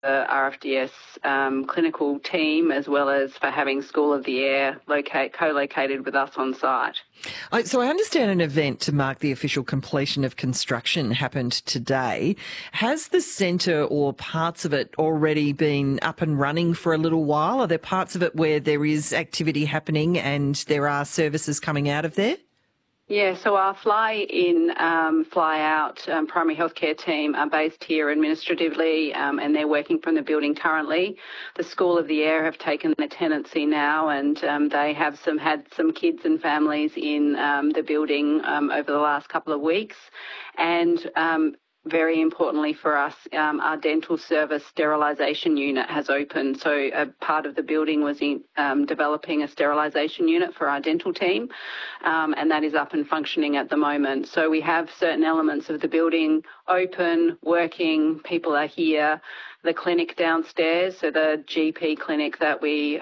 RFDS clinical team, as well as for having School of the Air co-located with us on site. So I understand an event to mark the official completion of construction happened today. Has the centre or parts of it already been up and running for a little while? Are there parts of it where there is activity happening and there are services coming out of there? Yeah, so our fly-in, fly-out primary healthcare team are based here administratively, and they're working from the building currently. The School of the Air have taken the tenancy now, and they have had some kids and families in the building over the last couple of weeks. And very importantly for us, our dental service sterilisation unit has opened. So a part of the building was developing a sterilisation unit for our dental team, and that is up and functioning at the moment. So we have certain elements of the building open, working, people are here. The clinic downstairs, so the GP clinic that we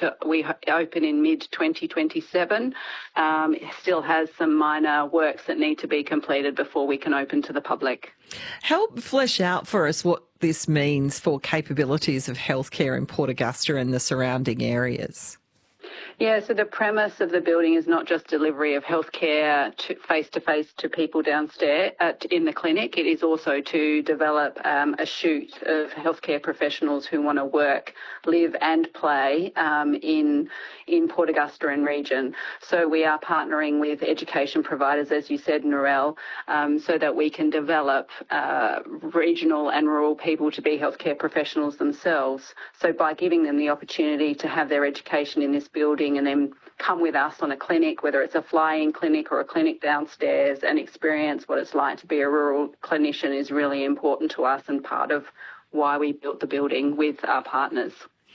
open in mid-2027, still has some minor works that need to be completed before we can open to the public. Help flesh out for us what this means for capabilities of healthcare in Port Augusta and the surrounding areas. Yeah, so the premise of the building is not just delivery of healthcare face-to-face to people downstairs in the clinic. It is also to develop a shoot of healthcare professionals who want to work, live and play in Port Augusta and region. So we are partnering with education providers, as you said, Narelle, so that we can develop regional and rural people to be healthcare professionals themselves. So by giving them the opportunity to have their education in this building and then come with us on a clinic, whether it's a fly-in clinic or a clinic downstairs, and experience what it's like to be a rural clinician is really important to us and part of why we built the building with our partners.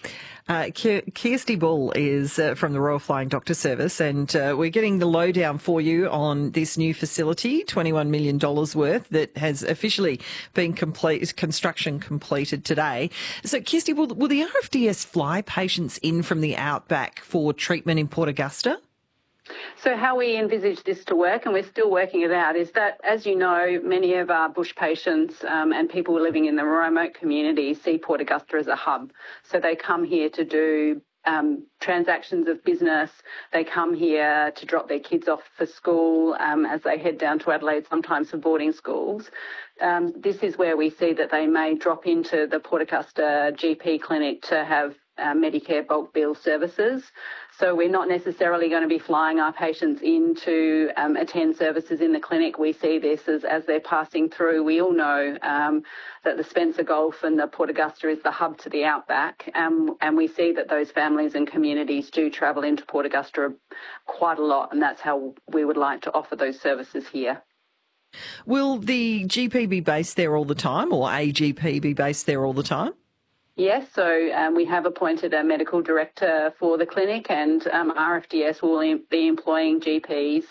Kirsty Bull is from the Royal Flying Doctor Service, and we're getting the lowdown for you on this new facility, $21 million worth, that has officially been construction completed today. So, Kirsty, will the RFDS fly patients in from the outback for treatment in Port Augusta? So how we envisage this to work, and we're still working it out, is that, as you know, many of our bush patients and people living in the remote communities see Port Augusta as a hub. So they come here to do transactions of business. They come here to drop their kids off for school as they head down to Adelaide, sometimes for boarding schools. This is where we see that they may drop into the Port Augusta GP clinic to have Medicare bulk bill services. So we're not necessarily going to be flying our patients in to attend services in the clinic. We see this as they're passing through. We all know that the Spencer Gulf and the Port Augusta is the hub to the outback, and we see that those families and communities do travel into Port Augusta quite a lot, and that's how we would like to offer those services here. Will the GP be based there all the time, or a GP be based there all the time? Yes, so we have appointed a medical director for the clinic, and RFDS will be employing GPs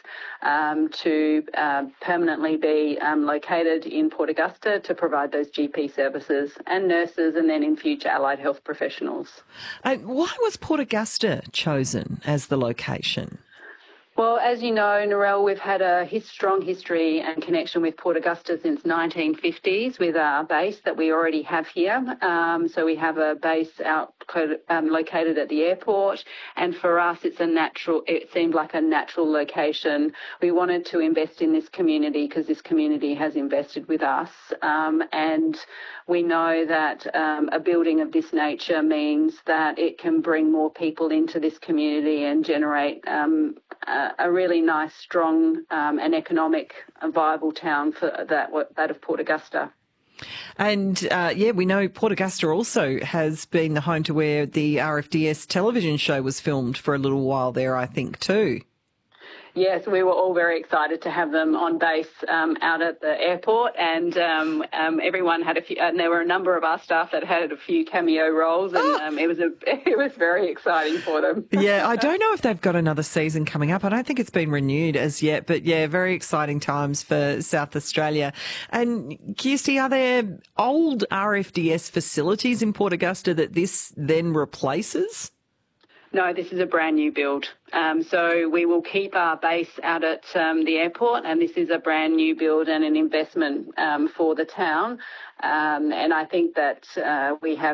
to permanently be located in Port Augusta to provide those GP services, and nurses, and then in future allied health professionals. Why was Port Augusta chosen as the location? Well, as you know, Narelle, we've had a strong history and connection with Port Augusta since 1950s with our base that we already have here. So we have a base located at the airport, and for us it seemed like a natural location. We wanted to invest in this community because this community has invested with us, and we know that a building of this nature means that it can bring more people into this community and generate a really nice, strong and economic, viable town for that of Port Augusta. And, we know Port Augusta also has been the home to where the RFDS television show was filmed for a little while there, I think, too. Yes, we were all very excited to have them on base out at the airport, and everyone had a few, and there were a number of our staff that had a few cameo roles, and it was very exciting for them. Yeah, I don't know if they've got another season coming up. I don't think it's been renewed as yet, but yeah, very exciting times for South Australia. And Kirsty, are there old RFDS facilities in Port Augusta that this then replaces? No, this is a brand new build. So we will keep our base out at the airport, and this is a brand new build and an investment for the town. And I think that we have